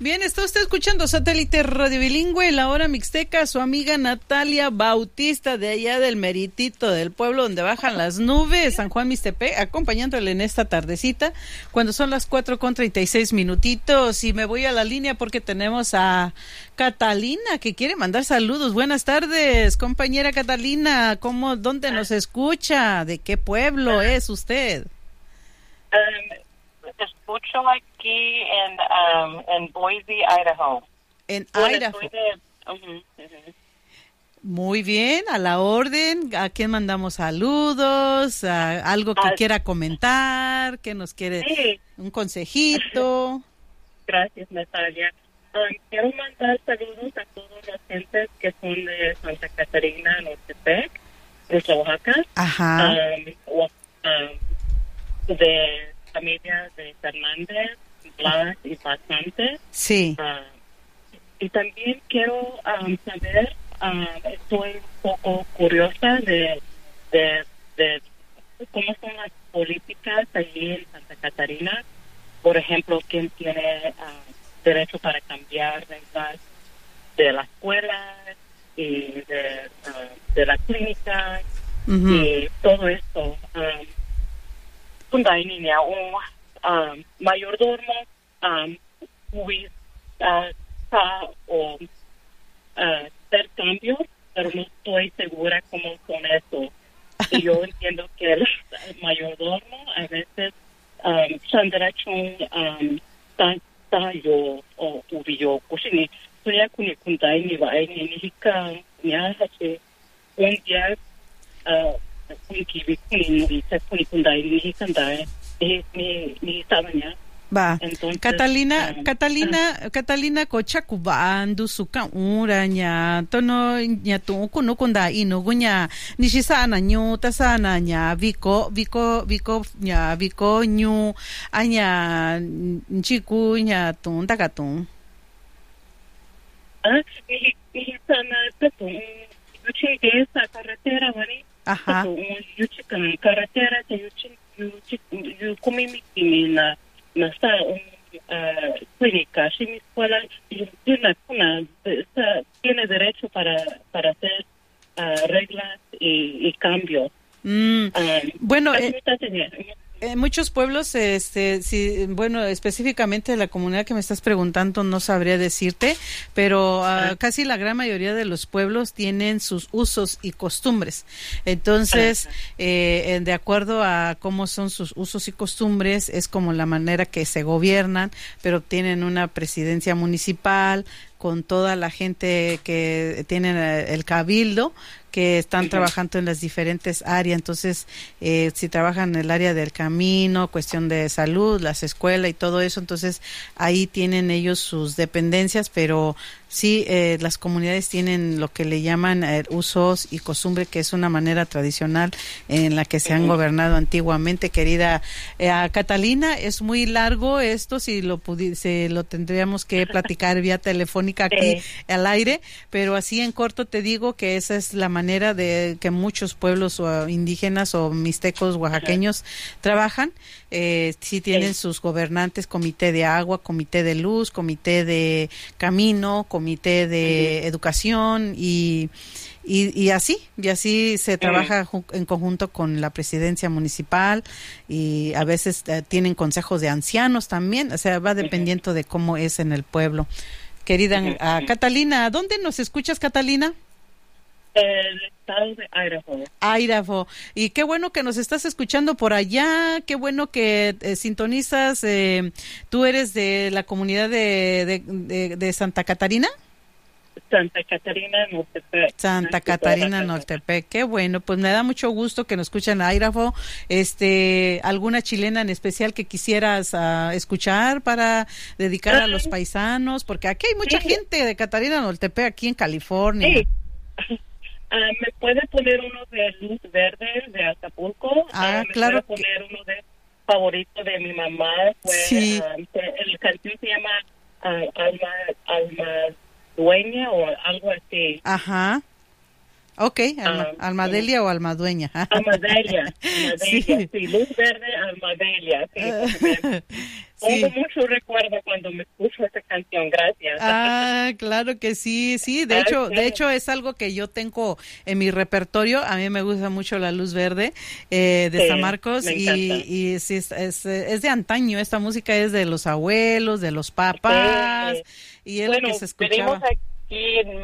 Bien, está usted escuchando Satélite Radio Bilingüe, la hora mixteca, su amiga Natalia Bautista, de allá del meritito del pueblo donde bajan las nubes, San Juan Mixtepec, acompañándole en esta tardecita, cuando son las 4:36. Y me voy a la línea porque tenemos a Catalina, que quiere mandar saludos. Buenas tardes, compañera Catalina, ¿dónde nos escucha? ¿De qué pueblo es usted? Escucho aquí en Boise, Idaho. En Idaho. Muy bien, a la orden. ¿A quién mandamos saludos? ¿Algo que quiera comentar? ¿Qué nos quiere? Sí. ¿Un consejito? Gracias, Natalia. Quiero mandar saludos a todas las gentes que son de Santa Catarina, Nortepec, de Oaxaca. Ajá. De familia de Fernández, Blas y Basante. Sí. Y también quiero saber, estoy un poco curiosa de cómo son las políticas allí en Santa Catarina. Por ejemplo, quién tiene derecho para cambiar reglas de la escuela y de la clínica, y todo esto. Niña, un mayordomo o hacer cambios, pero no estoy segura cómo son eso. Y yo entiendo que el mayordomo a veces son derechos tayo o ubiyo kushini soya kuni kuntai ni va ni hika nya hache un día Va. Entonces, Catalina kocha kubandu suka uraña tono nya tu kuno kunda ino gunya nishisana nyu tasana nya viko nyu anya chiku nya tun takatun nishisana tatun yuchi esa carretera vani. Ajá. Carretera yo comí na sa clínica, si mi escuela tiene derecho para hacer reglas y cambios. Bueno, en muchos pueblos, específicamente la comunidad que me estás preguntando no sabría decirte, pero casi la gran mayoría de los pueblos tienen sus usos y costumbres. Entonces, de acuerdo a cómo son sus usos y costumbres, es como la manera que se gobiernan, pero tienen una presidencia municipal con toda la gente que tienen el cabildo, que están trabajando en las diferentes áreas. Entonces, si trabajan en el área del camino, cuestión de salud, las escuelas y todo eso, entonces ahí tienen ellos sus dependencias, pero sí, las comunidades tienen lo que le llaman usos y costumbres, que es una manera tradicional en la que se han gobernado antiguamente. Querida Catalina, es muy largo esto, si lo tendríamos que platicar vía telefónica aquí al aire, pero así en corto te digo que esa es la manera de que muchos pueblos indígenas o mixtecos oaxaqueños trabajan. Sí tienen sus gobernantes, comité de agua, comité de luz, comité de camino, comité de educación y así se trabaja en conjunto con la presidencia municipal, y a veces tienen consejos de ancianos también, o sea, va dependiendo de cómo es en el pueblo. Querida Catalina, ¿dónde nos escuchas, Catalina? El estado de Idaho. Idaho. Y qué bueno que nos estás escuchando por allá, qué bueno que sintonizas. ¿Tú eres de la comunidad de Santa Catarina? Santa Catarina, Nortepec. Santa Catarina, Nortepec. Qué bueno, pues me da mucho gusto que nos escuchen a Idaho. ¿Alguna chilena en especial que quisieras escuchar para dedicar a los paisanos? Porque aquí hay mucha gente de Catarina, Nortepec, aquí en California. Sí. ¿Me puede poner uno de Luz Verde de Acapulco? Claro. ¿Me puede poner uno de favorito de mi mamá? Sí. El canción se llama Almadueña o algo así. Ajá. Ok, Almadelia o Almadueña. Almadelia, sí. Luz Verde, Almadelia. Sí, pongo mucho recuerdo cuando me escucho esta canción, gracias. Ah, claro que sí, sí, de hecho es algo que yo tengo en mi repertorio. A mí me gusta mucho La Luz Verde de San Marcos y sí, es de antaño. Esta música es de los abuelos, de los papás y es lo que se escuchaba. Venimos aquí en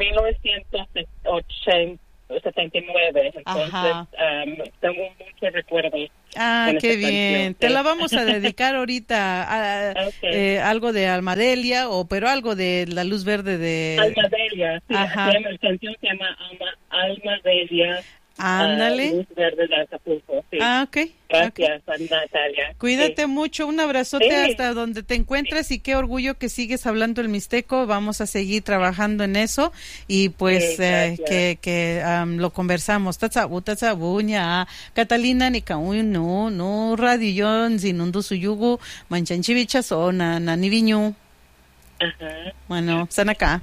1979, entonces tengo muchos recuerdos. Ah, qué bien. Te la vamos a dedicar ahorita algo de Almadelia pero algo de La Luz Verde de Almadelia. Sí, la canción se llama Almadelia. Ándale. Luz Verde de Acapulco. Sí. Ah, ok. Gracias, Natalia. Cuídate mucho, un abrazote hasta donde te encuentres y qué orgullo que sigues hablando el mixteco. Vamos a seguir trabajando en eso y pues que lo conversamos. Tatsabuña, Catalina ni no radio yon sinundu suyugu manchanchivichas o naniviñu. Ajá. Bueno, están acá.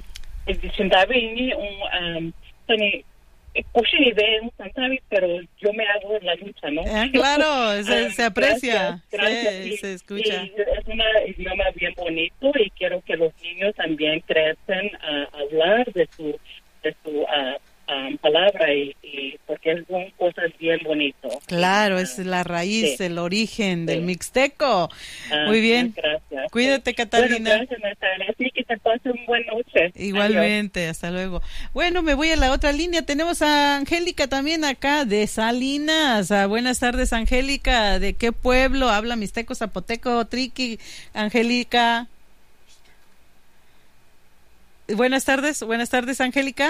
Pero yo me hago la lucha, ¿no? Claro, se aprecia, gracias. Se escucha. Y es un idioma bien bonito y quiero que los niños también crecen a hablar de su palabra y porque son cosas bien bonitas. Claro, es la raíz, el origen del mixteco. Muy bien. Gracias. Cuídate, Catalina. Bueno, gracias, Natalia. Así que te pases una buena noche. Igualmente, Adiós. Hasta luego. Bueno, me voy a la otra línea. Tenemos a Angélica también acá de Salinas. Buenas tardes, Angélica. ¿De qué pueblo? Habla mixteco, zapoteco, triqui, Angélica. Buenas tardes, Angélica.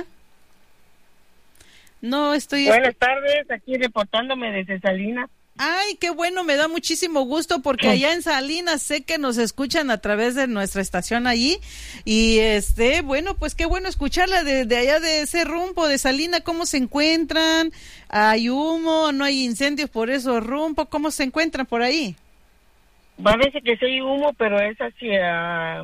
No estoy... Buenas tardes, aquí reportándome desde Salinas. Ay, qué bueno, me da muchísimo gusto porque allá en Salinas sé que nos escuchan a través de nuestra estación allí y bueno, pues qué bueno escucharla de allá de ese rumbo de Salinas. ¿Cómo se encuentran? ¿Hay humo? ¿No hay incendios por esos rumbos? ¿Cómo se encuentran por ahí? Parece que sí hay humo, pero es hacia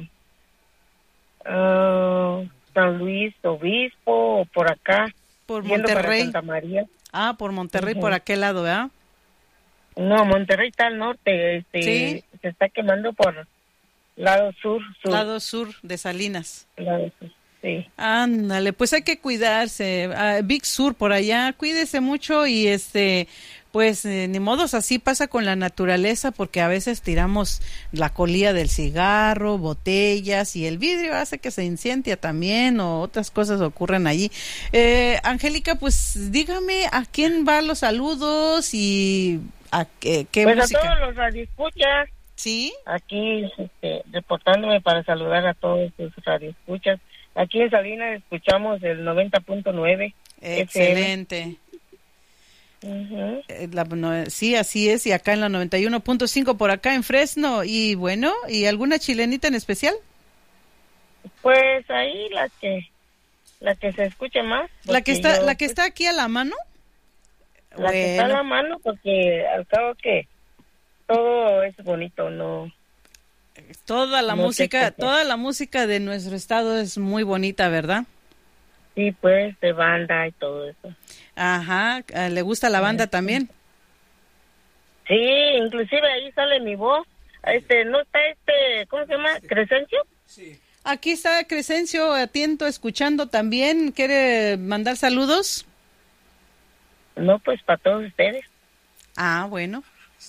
San Luis Obispo o por acá. Por Monterrey. Santa María. Ah, por Monterrey, por aquel lado, ¿verdad? No, Monterrey está al norte, ¿Sí? Se está quemando por lado sur. Lado sur de Salinas. Lado sur, sí. Ándale, pues hay que cuidarse. Big Sur por allá, cuídese mucho y pues ni modos, así pasa con la naturaleza porque a veces tiramos la colilla del cigarro, botellas y el vidrio hace que se incendia también o otras cosas ocurren allí. Angélica, pues dígame a quién va los saludos y a qué pues música. A todos los radioescuchas. Sí. Aquí reportándome para saludar a todos los radioescuchas. Aquí en Salinas escuchamos el 90.9. Excelente. Uh-huh. Sí, así es, y acá en la 91.5 por acá en Fresno. Y bueno, ¿y alguna chilenita en especial? Pues ahí la que se escuche más. La que está aquí a la mano. La que está a la mano, porque al cabo que todo es bonito, ¿no? Toda la música de nuestro estado es muy bonita, ¿verdad? Sí, pues, de banda y todo eso. Ajá, ¿le gusta la banda también? Sí, inclusive ahí sale mi voz. ¿No está ¿cómo se llama? ¿Crescencio? Sí. Aquí está Crescencio, atento, escuchando también. ¿Quiere mandar saludos? No, pues para todos ustedes. Ah, bueno.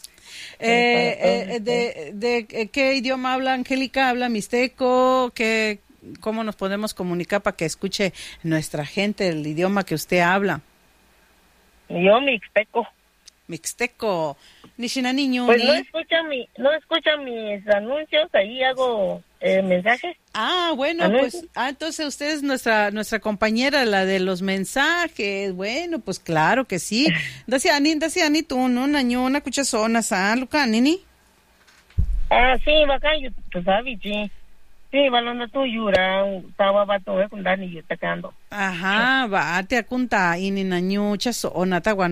¿De qué idioma habla Angélica? ¿Habla mixteco? ¿Cómo nos podemos comunicar para que escuche nuestra gente el idioma que usted habla? Yo mixteco. Mixteco. Nishinaniño. Pues no escucha mis anuncios, ahí hago mensajes. Ah, bueno, ¿anuncios? Pues entonces usted es nuestra compañera, la de los mensajes. Bueno, pues claro que sí. Dasi ani tú, no naño, una cuchazona, Luca, nini. Ah, sí, bacán, pues sabes, sí. Sí, balona tu yura, tawa bato con Dani yutacando. Ajá, va te akunta ini naño chazona tawa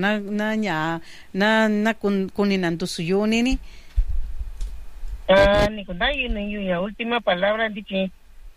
na kuninan tu suyo nini. Ah, ni con Dani ni la última palabra dice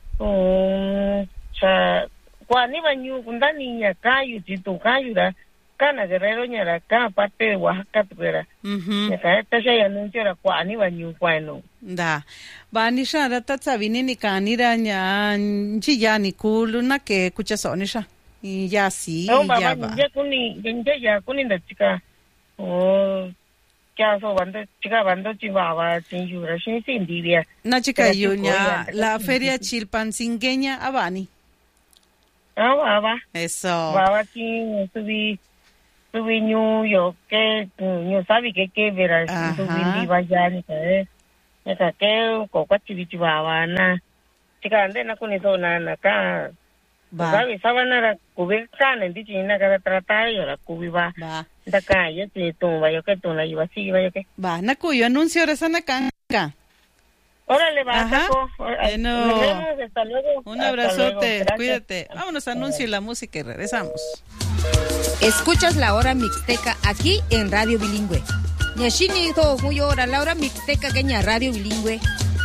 kwani banyu con Dani ya kayu si tu kayu da Cana Guerrero ñara acá parte de Oaxaca tuera. Acá esta se anuncio la cuani bañu cuano. Da. Banisha rata sabini ni kanira nya ya ni kuluna que kucha sonisha. Y ya sí, ya va. Ya kuni da chica. Oh, ya so banda chica banda chihuahua sin yura sin divia. Na chica yunya la feria chilpancingueña Abani. Va. Eso. Va aquí subí New York que no sabe que verás subí viva ya ni que coco chihuahua na chica ande na kuni so na acá. Sabe sabana la cubierta en dichina que tratar yo la cubiva. Va. Da calle te tumba yo que tú la iba así yo que. Va, na cuyo anuncio resana canca. Órale, va, Taco. Bueno, hasta luego. Un abrazote, cuídate. Vámonos a anuncio y la música y regresamos. Escuchas La Hora Mixteca aquí en Radio Bilingüe. Nyashini to muy hora La Hora Mixteca que Radio Bilingüe.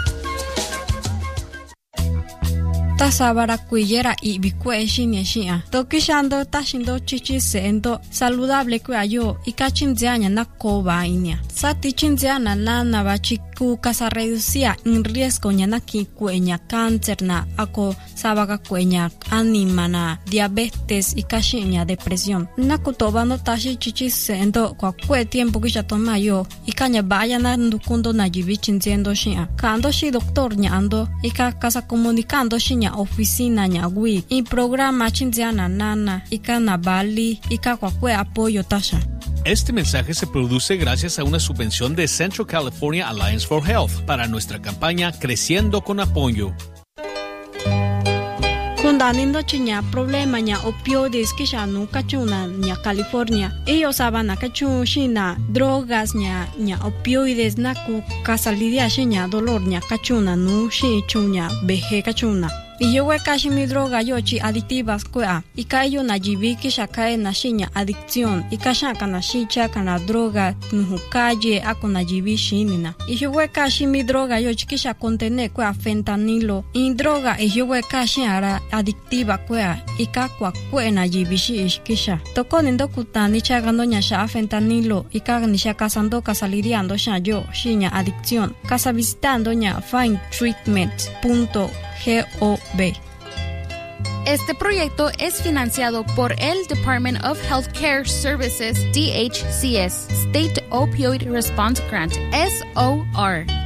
Tasabara kuyera y bikue shinya shia. Tokishando tashindo chichi sendo saludable kuayo y kachinziana na koba inia. Sati chinziana la navachiku casa reducía en riesgo ñana ki kueña cáncer na ako sabaga kueña anima na diabetes y kashinya depresión. Nakutobando tashi chichi sendo kwa kue tiempo kisha tomayo y kanya vaya na ndukundo na jibi chinziendo shia. Kando shi doctor ñando y casa comunicando shinya oficina ñagui y programa chinziana nana y canabali y kakwe apoyo tasha. Este mensaje se produce gracias a una subvención de Central California Alliance for Health para nuestra campaña Creciendo con Apoyo. Kundanindo chiña problema ña opioides kisha nu kachuna ña California. Ellos saban kachu shina drogas ña opioides na ku kasalidia shiña dolor ña kachuna nu shi chuña beje kachuna. Y yo kashi mi droga yochi adictivas kwea. Y kayo na jibi kisha kae na shiña adicción. Y kashaka na shicha kana droga nuhukaye ako na jibi shinina. Y yo kashi mi droga yochi kisha contene kwea fentanilo. Y droga y yo kashi ara adictiva kwea. Y kakwa kwe na jibi shi kisha. Toko nindo kutani chagando nya sha fentanilo. Y kaga nisha kasando kasaliriando sha yo shiña adicción. Casa visitando nya findtreatment.gov. Este proyecto es financiado por el Department of Healthcare Services, DHCS, State Opioid Response Grant, SOR.